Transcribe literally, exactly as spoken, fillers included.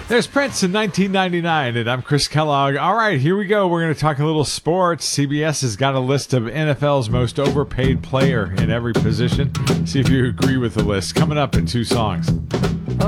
There's Prince in nineteen ninety-nine, and I'm Chris Kellogg. All right, here we go. We're going to talk a little sports. C B S has got a list of N F L's most overpaid player in every position. See if you agree with the list. Coming up in two songs.